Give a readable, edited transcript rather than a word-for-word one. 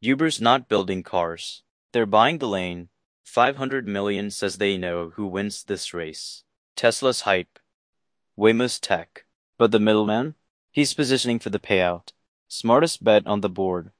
Uber's not building cars. They're buying the lane. 500 million says they know who wins this race. Tesla's hype. Waymo's tech. But the middleman? He's positioning for the payout. Smartest bet on the board.